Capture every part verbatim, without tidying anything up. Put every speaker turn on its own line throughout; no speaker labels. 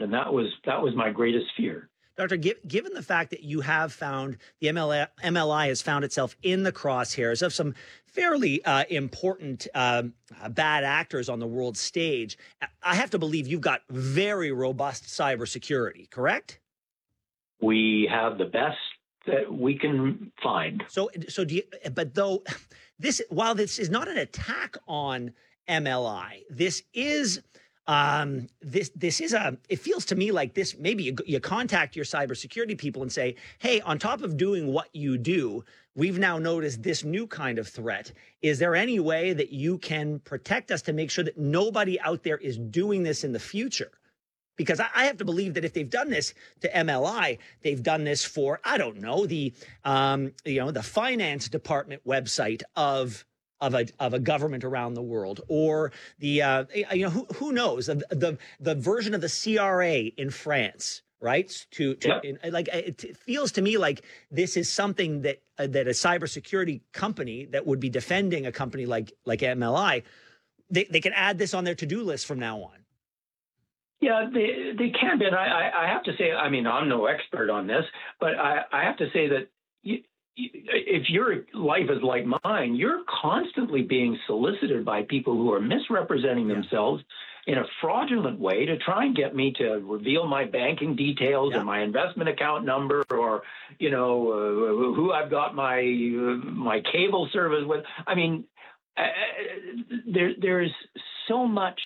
and that was that was my greatest fear.
Doctor, given the fact that you have found the M L I has found itself in the crosshairs of some fairly uh, important uh, bad actors on the world stage, I have to believe you've got very robust cybersecurity, correct?
We have the best that we can find.
So, so do you, but though this, while this is not an attack on M L I, this is. Um, this this is a, it feels to me like this, maybe you, you contact your cybersecurity people and say, hey, on top of doing what you do, we've now noticed this new kind of threat. Is there any way that you can protect us to make sure that nobody out there is doing this in the future? Because I, I have to believe that if they've done this to M L I, they've done this for, I don't know, the, um, you know, the finance department website of of a of a government around the world, or the uh, you know who who knows the, the the version of the C R A in France, right? To, to
yep.
in, like it feels to me like this is something that uh, that a cybersecurity company that would be defending a company like like M L I, they they can add this on their to do list from now on.
Yeah, they they can be. And I I have to say, I mean, I'm no expert on this, but I I have to say that. You, If your life is like mine, you're constantly being solicited by people who are misrepresenting themselves yeah. in a fraudulent way to try and get me to reveal my banking details yeah. and my investment account number, or you know uh, who I've got my uh, my cable service with. I mean, uh, there there's so much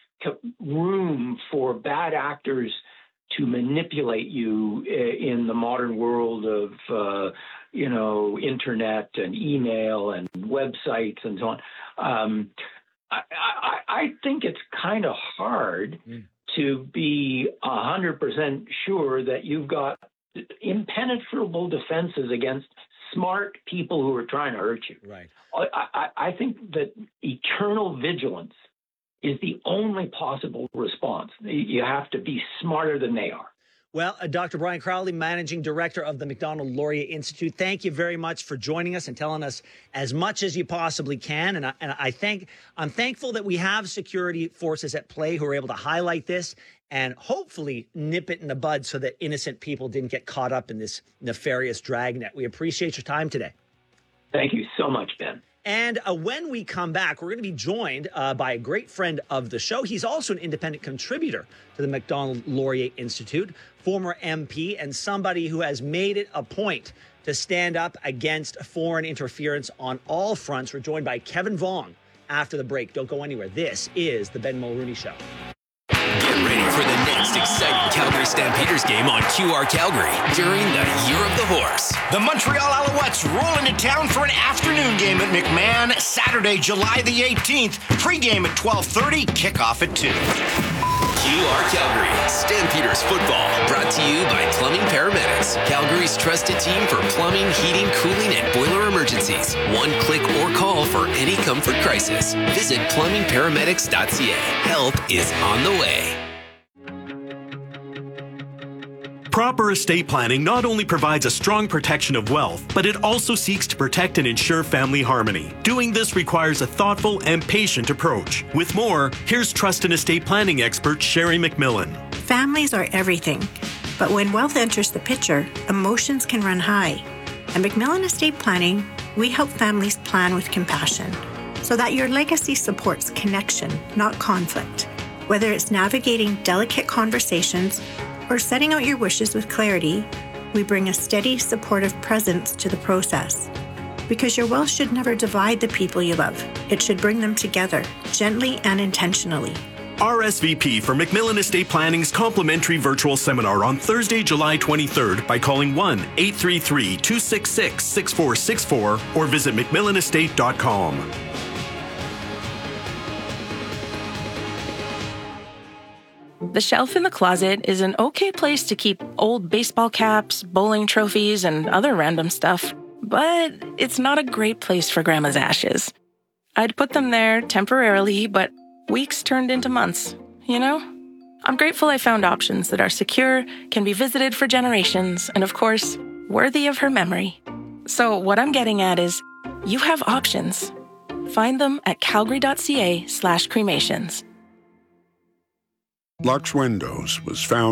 room for bad actors to manipulate you in the modern world of, uh, you know, internet and email and websites and so on. Um, I, I, I think it's kind of hard mm. to be one hundred percent sure that you've got impenetrable defenses against smart people who are trying to hurt you.
Right.
I, I, I think that eternal vigilance is the only possible response. You have to be smarter than they are.
Well, uh, Doctor Brian Crowley, Managing Director of the Macdonald-Laurier Institute, thank you very much for joining us and telling us as much as you possibly can. And I, and I think I'm thankful that we have security forces at play who are able to highlight this and hopefully nip it in the bud so that innocent people didn't get caught up in this nefarious dragnet. We appreciate your time today.
Thank you so much, Ben.
And uh, when we come back, we're going to be joined uh, by a great friend of the show. He's also an independent contributor to the Macdonald-Laurier Institute, former M P, and somebody who has made it a point to stand up against foreign interference on all fronts. We're joined by Kevin Vaughn after the break. Don't go anywhere. This is the Ben Mulrooney Show.
Get ready for the next exciting Calgary Stampeders game on Q R Calgary during the Year of the Horse.
The Montreal Alouettes roll into town for an afternoon game at McMahon, Saturday, July the eighteenth. Pre-game at twelve thirty, kickoff at two.
Q R Calgary Stampeders football, brought to you by Plumbing Paramedics, Calgary's trusted team for plumbing, heating, cooling, and boiler emergencies. One click or call for any comfort crisis. Visit plumbing paramedics dot c a. Help is on the way.
Proper estate planning not only provides a strong protection of wealth, but it also seeks to protect and ensure family harmony. Doing this requires a thoughtful and patient approach. With more, here's trust and estate planning expert Sherry McMillan.
Families are everything, but when wealth enters the picture, emotions can run high. At McMillan Estate Planning, we help families plan with compassion so that your legacy supports connection, not conflict. Whether it's navigating delicate conversations or setting out your wishes with clarity, we bring a steady, supportive presence to the process. Because your wealth should never divide the people you love. It should bring them together, gently and intentionally.
R S V P for McMillan Estate Planning's complimentary virtual seminar on Thursday, July twenty-third by calling one eight three three, two six six, six four six four or visit mcmillan estate dot com.
The shelf in the closet is an okay place to keep old baseball caps, bowling trophies, and other random stuff, but it's not a great place for Grandma's ashes. I'd put them there temporarily, but weeks turned into months, you know? I'm grateful I found options that are secure, can be visited for generations, and of course, worthy of her memory. So what I'm getting at is, you have options. Find them at calgary dot c a slash cremations.
Lux Windows was found